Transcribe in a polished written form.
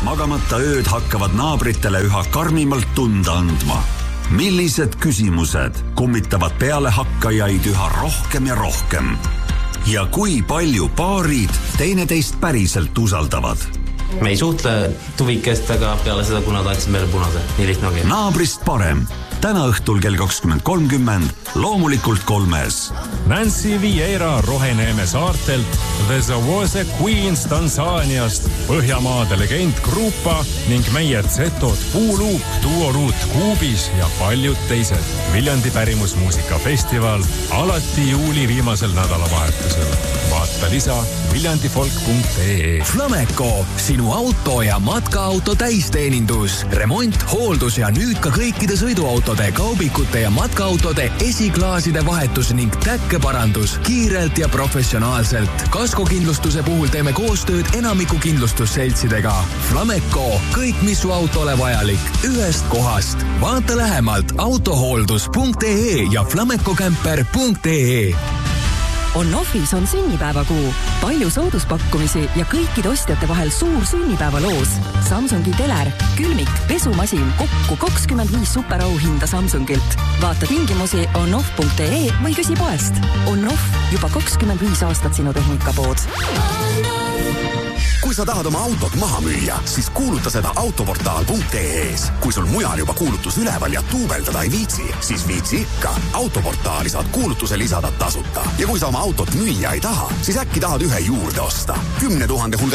magamata ööd hakkavad naabritele üha karmimalt tunda andma? Millised küsimused kummitavad pealehakkajaid üha rohkem ja rohkem? Ja kui palju paarid teineteist päriselt usaldavad? Me ei suhtle tuvikestega peale seda, kuna ta andsid meile punase. Nii lihtne ongi. Naabrist parem. Täna õhtul kell 20.30, loomulikult 3. Nancy Vieira Roheneeme saartelt, The Zawose Queens Tansaaniast, Põhjamaade legend Grupa ning meie Zetod Puuluup, Duoruut Kuubis ja paljud teised. Viljandi pärimusmuusikafestival alati juuli viimasel nädalavahetusel. Vaata lisa viljandifolk.ee. Flameco, sinu auto ja matkaauto täisteenindus, remont, hooldus ja nüüd ka kõikide sõiduautode, kaubikute ja matkaautode esiklaaside vahetus ning täkkeparandus kiirelt ja professionaalselt. Kaskokindlustuse puhul teeme koostööd enamiku kindlustusseltsidega. Flameco, kõik mis su autole vajalik, ühest kohast. Vaata lähemalt autohooldus.ee ja flamecocamper.ee. On-Offis on sünnipäevakuu. Palju sooduspakkumisi ja kõikide ostjate vahel suur sünnipäevaloos. Samsungi teler, külmik, pesumasin, kokku 25 superauhinda Samsungilt. Vaata tingimusi onoff.ee või küsi poest. On-Off, juba 25 aastat sinu tehnikapood. Kui sa tahad oma autot maha müüa, siis kuuluta seda autoportaal.ee-s. Kui sul mujal juba kuulutus üleval ja tuubeldada ei viitsi, siis viitsi ikka. Autoportaali saad kuulutuse lisada tasuta. Ja kui sa oma autot müüa ei taha, siis äkki tahad ühe juurde osta. 10 000 hulga